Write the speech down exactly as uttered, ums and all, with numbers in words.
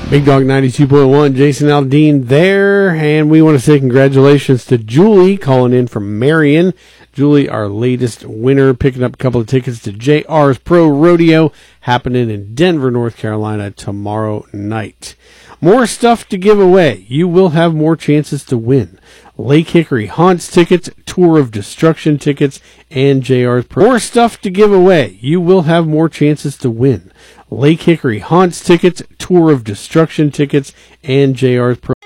Big Dog ninety-two point one, Jason Aldean there, and we want to say congratulations to Julie calling in from Marion. Julie, our latest winner, picking up a couple of tickets to J R's Pro Rodeo, happening in Denver, North Carolina tomorrow night. More stuff to give away. You will have more chances to win. Lake Hickory Haunts tickets, Tour of Destruction tickets, and J R's Pro. More stuff to give away. You will have more chances to win. Lake Hickory Haunts tickets, Tour of Destruction tickets, and J R's Pro.